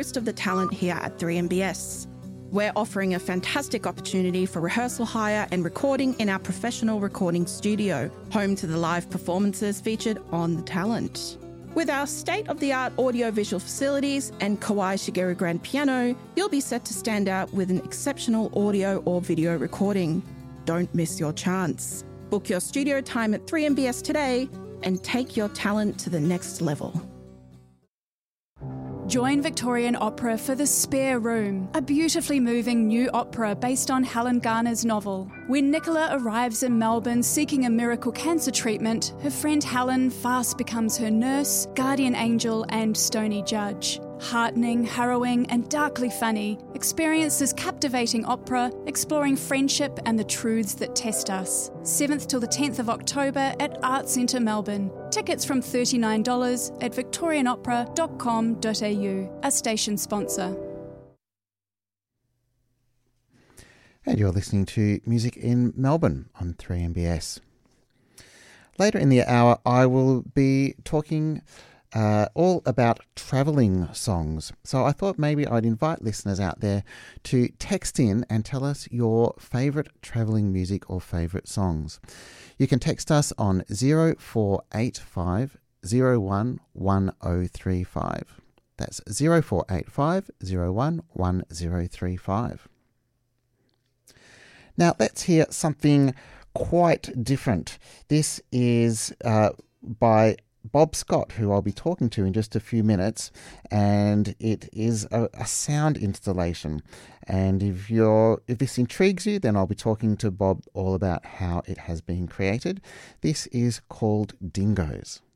host of The Talent here at 3MBS. We're offering a fantastic opportunity for rehearsal hire and recording in our professional recording studio, home to the live performances featured on The Talent. With our state-of-the-art audio-visual facilities and Kawai Shigeru grand piano, you'll be set to stand out with an exceptional audio or video recording. Don't miss your chance. Book your studio time at 3MBS today and take your talent to the next level. Join Victorian Opera for The Spare Room, a beautifully moving new opera based on Helen Garner's novel. When Nicola arrives in Melbourne seeking a miracle cancer treatment, her friend Helen fast becomes her nurse, guardian angel and stony judge. Heartening, harrowing and darkly funny, experience this captivating opera exploring friendship and the truths that test us. 7th till the 10th of October at Arts Centre Melbourne. Tickets from $39 at victorianopera.com.au, a station sponsor. And you're listening to Music in Melbourne on 3MBS. Later in the hour, I will be talking all about travelling songs. So I thought maybe I'd invite listeners out there to text in and tell us your favourite travelling music or favourite songs. You can text us on 0485 01 1035. That's 0485 01 1035. Now let's hear something quite different. This is by Bob Scott, who I'll be talking to in just a few minutes, and it is a sound installation. And if this intrigues you, then I'll be talking to Bob all about how it has been created. This is called Dingoes.